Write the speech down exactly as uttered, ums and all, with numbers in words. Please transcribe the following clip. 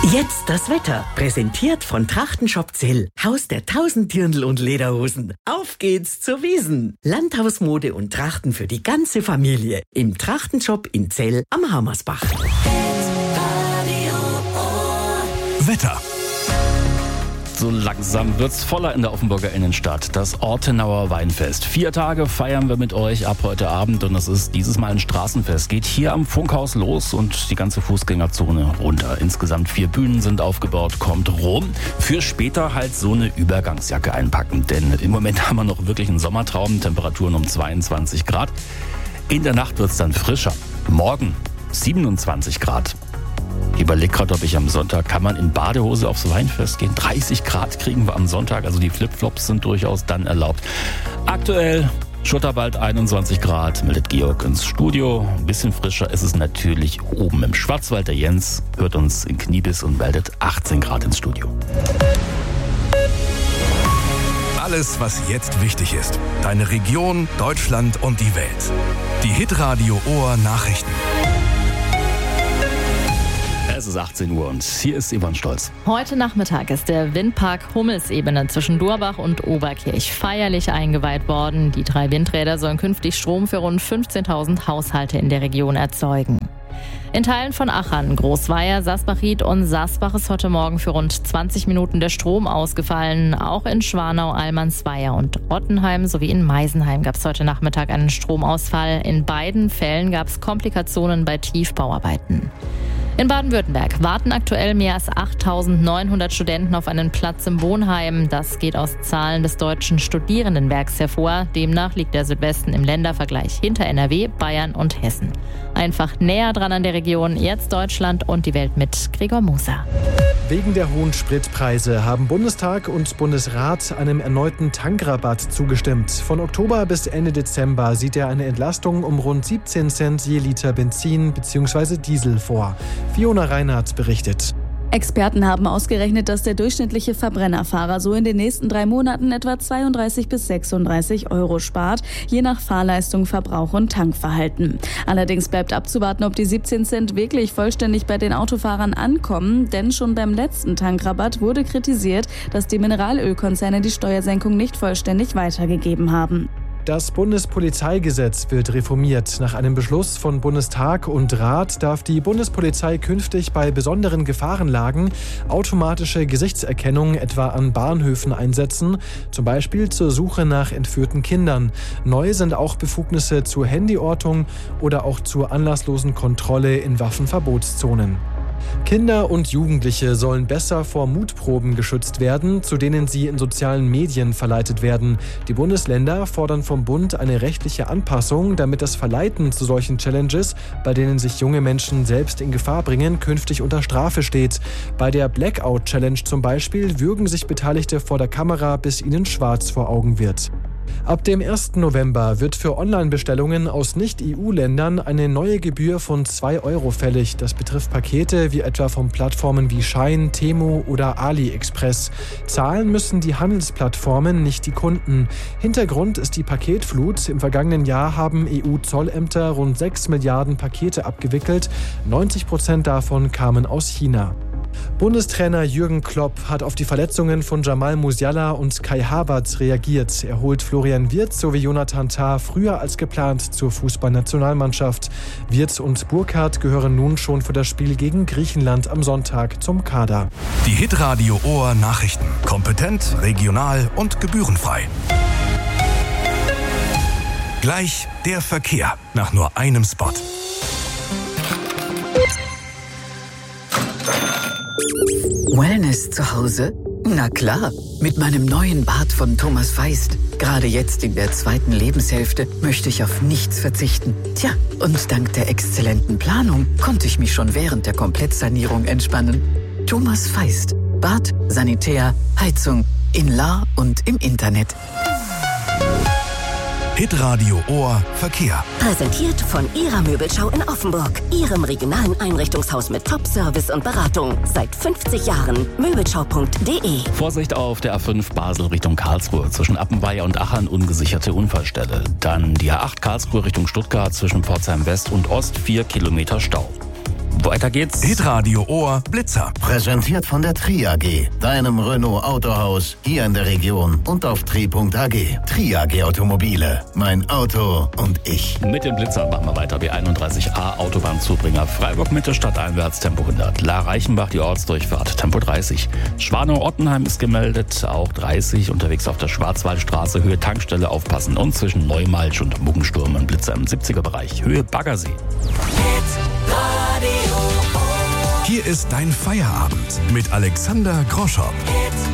Jetzt das Wetter. Präsentiert von Trachtenshop Zell. Haus der tausend Dirndl und Lederhosen. Auf geht's zur Wiesn. Landhausmode und Trachten für die ganze Familie. Im Trachtenshop in Zell am Hammersbach. Wetter. So langsam wird's voller in der Offenburger Innenstadt. Das Ortenauer Weinfest. Vier Tage feiern wir mit euch ab heute Abend und es ist dieses Mal ein Straßenfest. Geht hier am Funkhaus los und die ganze Fußgängerzone runter. Insgesamt vier Bühnen sind aufgebaut. Kommt rum. Für später halt so eine Übergangsjacke einpacken. Denn im Moment haben wir noch wirklich einen Sommertraum. Temperaturen um zweiundzwanzig Grad. In der Nacht wird's dann frischer. Morgen siebenundzwanzig Grad. Ich überlege gerade, ob ich am Sonntag, kann man in Badehose aufs Weinfest gehen? dreißig Grad kriegen wir am Sonntag, also die Flipflops sind durchaus dann erlaubt. Aktuell Schutterwald einundzwanzig Grad, meldet Georg ins Studio. Ein bisschen frischer ist es natürlich oben im Schwarzwald. Der Jens hört uns in Kniebiss und meldet achtzehn Grad ins Studio. Alles, was jetzt wichtig ist. Deine Region, Deutschland und die Welt. Die Hitradio Ohr Nachrichten. Es ist achtzehn Uhr und hier ist Yvonne Stolz. Heute Nachmittag ist der Windpark Hummelsebene zwischen Durbach und Oberkirch feierlich eingeweiht worden. Die drei Windräder sollen künftig Strom für rund fünfzehntausend Haushalte in der Region erzeugen. In Teilen von Achern, Großweier, Sasbachried und Sasbach ist heute Morgen für rund zwanzig Minuten der Strom ausgefallen. Auch in Schwanau, Almansweier und Ottenheim sowie in Meisenheim gab es heute Nachmittag einen Stromausfall. In beiden Fällen gab es Komplikationen bei Tiefbauarbeiten. In Baden-Württemberg warten aktuell mehr als achttausendneunhundert Studenten auf einen Platz im Wohnheim. Das geht aus Zahlen des Deutschen Studierendenwerks hervor. Demnach liegt der Südwesten im Ländervergleich hinter N R W, Bayern und Hessen. Einfach näher dran an der Region, jetzt Deutschland und die Welt mit Gregor Moser. Wegen der hohen Spritpreise haben Bundestag und Bundesrat einem erneuten Tankrabatt zugestimmt. Von Oktober bis Ende Dezember sieht er eine Entlastung um rund siebzehn Cent je Liter Benzin bzw. Diesel vor. Fiona Reinhardt berichtet. Experten haben ausgerechnet, dass der durchschnittliche Verbrennerfahrer so in den nächsten drei Monaten etwa zweiunddreißig bis sechsunddreißig Euro spart, je nach Fahrleistung, Verbrauch und Tankverhalten. Allerdings bleibt abzuwarten, ob die siebzehn Cent wirklich vollständig bei den Autofahrern ankommen, denn schon beim letzten Tankrabatt wurde kritisiert, dass die Mineralölkonzerne die Steuersenkung nicht vollständig weitergegeben haben. Das Bundespolizeigesetz wird reformiert. Nach einem Beschluss von Bundestag und Rat darf die Bundespolizei künftig bei besonderen Gefahrenlagen automatische Gesichtserkennung etwa an Bahnhöfen einsetzen, zum Beispiel zur Suche nach entführten Kindern. Neu sind auch Befugnisse zur Handyortung oder auch zur anlasslosen Kontrolle in Waffenverbotszonen. Kinder und Jugendliche sollen besser vor Mutproben geschützt werden, zu denen sie in sozialen Medien verleitet werden. Die Bundesländer fordern vom Bund eine rechtliche Anpassung, damit das Verleiten zu solchen Challenges, bei denen sich junge Menschen selbst in Gefahr bringen, künftig unter Strafe steht. Bei der Blackout-Challenge zum Beispiel würgen sich Beteiligte vor der Kamera, bis ihnen schwarz vor Augen wird. Ab dem ersten November wird für Online-Bestellungen aus Nicht-E U-Ländern eine neue Gebühr von zwei Euro fällig. Das betrifft Pakete wie etwa von Plattformen wie Shein, Temu oder AliExpress. Zahlen müssen die Handelsplattformen, nicht die Kunden. Hintergrund ist die Paketflut. Im vergangenen Jahr haben E U-Zollämter rund sechs Milliarden Pakete abgewickelt. neunzig Prozent davon kamen aus China. Bundestrainer Jürgen Klopp hat auf die Verletzungen von Jamal Musiala und Kai Havertz reagiert. Er holt Florian Wirtz sowie Jonathan Tah früher als geplant zur Fußballnationalmannschaft. Wirtz und Burkhardt gehören nun schon für das Spiel gegen Griechenland am Sonntag zum Kader. Die Hitradio Ohr Nachrichten. Kompetent, regional und gebührenfrei. Gleich der Verkehr nach nur einem Spot. Wellness zu Hause? Na klar, mit meinem neuen Bad von Thomas Feist. Gerade jetzt in der zweiten Lebenshälfte möchte ich auf nichts verzichten. Tja, und dank der exzellenten Planung konnte ich mich schon während der Komplettsanierung entspannen. Thomas Feist. Bad, Sanitär, Heizung, in Lahr und im Internet. Hitradio Ohr Verkehr. Präsentiert von Ihrer Möbelschau in Offenburg. Ihrem regionalen Einrichtungshaus mit Top-Service und Beratung. Seit fünfzig Jahren. Möbelschau punkt de. Vorsicht auf der A fünf Basel Richtung Karlsruhe. Zwischen Appenweier und Achern ungesicherte Unfallstelle. Dann die A acht Karlsruhe Richtung Stuttgart zwischen Pforzheim West und Ost vier Kilometer Stau. Weiter geht's. Hitradio Ohr Blitzer. Präsentiert von der Tri A G, deinem Renault Autohaus hier in der Region und auf tri punkt a g. Tri A G Automobile, mein Auto und ich. Mit dem Blitzer machen wir weiter. B einunddreißig A Autobahnzubringer. Freiburg Mitte stadteinwärts Tempo hundert. La Reichenbach die Ortsdurchfahrt Tempo dreißig. Schwanau-Ottenheim ist gemeldet, auch dreißig. Unterwegs auf der Schwarzwaldstraße, Höhe Tankstelle aufpassen. Und zwischen Neumalsch und Muggensturm ein Blitzer im siebziger Bereich, Höhe Baggersee. Hier ist dein Feierabend mit Alexander Groschow.